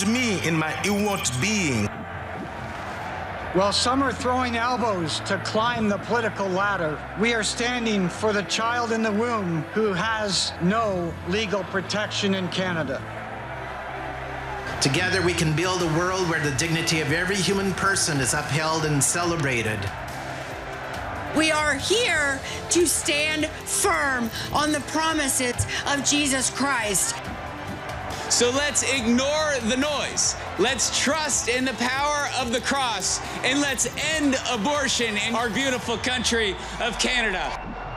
me in my inward being. While some are throwing elbows to climb the political ladder, we are standing for the child in the womb who has no legal protection in Canada. Together we can build a world where the dignity of every human person is upheld and celebrated. We are here to stand firm on the promises of Jesus Christ. So let's ignore the noise. Let's trust in the power of the cross, and let's end abortion in our beautiful country of Canada.